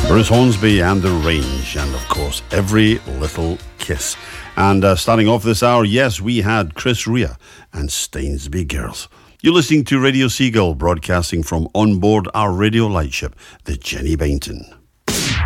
Bruce Hornsby and The Range, and of course, Every Little Kiss. And starting off this hour, yes, we had Chris Rea and Stainsby Girls. You're listening to Radio Seagull, broadcasting from on board our radio lightship, the Jenny Bainton.